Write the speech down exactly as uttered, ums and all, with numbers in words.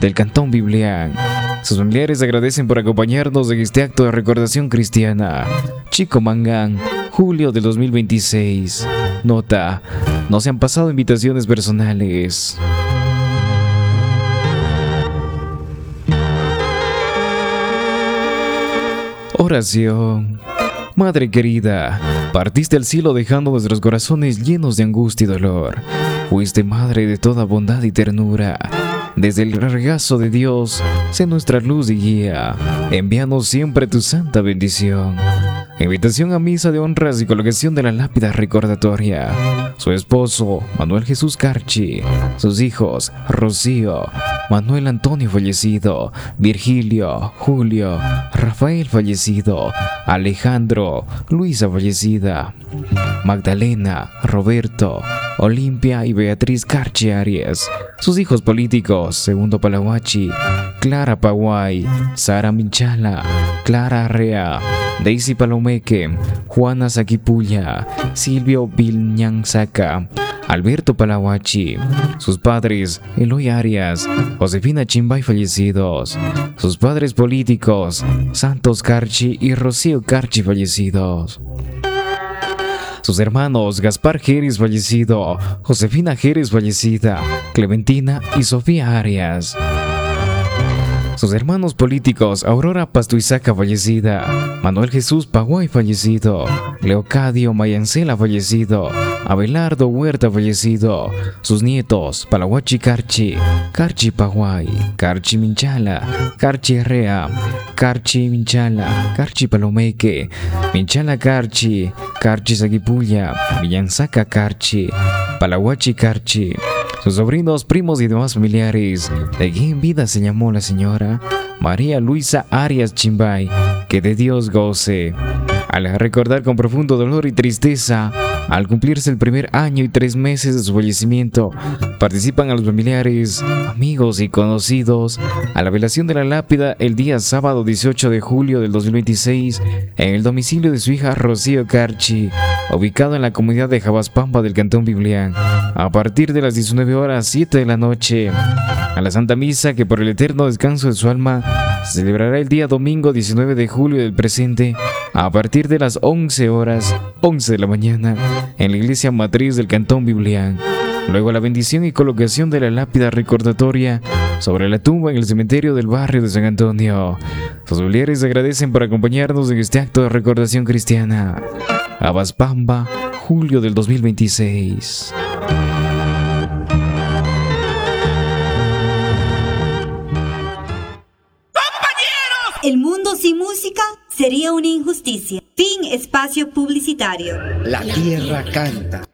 del Cantón Biblián. Sus familiares agradecen por acompañarnos en este acto de recordación cristiana. Chico Mangán, julio del dos mil veintiséis. Nota: no se han pasado invitaciones personales. Oración. Madre querida, partiste al cielo dejando nuestros corazones llenos de angustia y dolor. Fuiste madre de toda bondad y ternura. Desde el regazo de Dios, sé nuestra luz y guía. Envíanos siempre tu santa bendición. Invitación a misa de honras y colocación de la lápida recordatoria. Su esposo, Manuel Jesús Carchi. Sus hijos, Rocío, Manuel Antonio fallecido, Virgilio, Julio, Rafael fallecido, Alejandro, Luisa fallecida, Magdalena, Roberto, Olimpia y Beatriz Carchi Arias. Sus hijos políticos, Segundo Palahuachi, Clara Paguay, Sara Minchala, Clara Arrea, Daisy Palomeque, Juana Saquipulla, Silvio Vilñanzaca, Alberto Palahuachi. Sus padres, Eloy Arias, Josefina Chimbay fallecidos. Sus padres políticos, Santos Carchi y Rocío Carchi fallecidos. Sus hermanos, Gaspar Jerez fallecido, Josefina Jerez fallecida, Clementina y Sofía Arias. Sus hermanos políticos, Aurora Pastuizaca fallecida, Manuel Jesús Paguay fallecido, Leocadio Mayancela fallecido, Abelardo Huerta fallecido. Sus nietos, Palahuachi Carchi, Carchi Paguay, Carchi Minchala, Carchi Herrea, Carchi Minchala, Carchi Palomeque, Minchala Carchi, Carchi Saguipulla, Villanzaca Carchi, Palahuachi Carchi. Sus sobrinos, primos y demás familiares, de quien en vida se llamó la señora María Luisa Arias Chimbay, que de Dios goce. Al recordar con profundo dolor y tristeza, al cumplirse el primer año y tres meses de su fallecimiento, participan a los familiares, amigos y conocidos a la velación de la lápida el día sábado dieciocho de julio del dos mil veintiséis en el domicilio de su hija Rocío Carchi, ubicado en la comunidad de Jabaspamba del Cantón Biblián, a partir de las diecinueve horas siete de la noche. A la Santa Misa, que por el eterno descanso de su alma se celebrará el día domingo diecinueve de julio del presente, a partir de las once horas once de la mañana, en la iglesia matriz del Cantón Biblián. Luego la bendición y colocación de la lápida recordatoria sobre la tumba en el cementerio del barrio de San Antonio. Sus familiares agradecen por acompañarnos en este acto de recordación cristiana. Jabaspamba, julio del dos mil veintiséis. El mundo sin música sería una injusticia. Fin espacio publicitario. La tierra canta.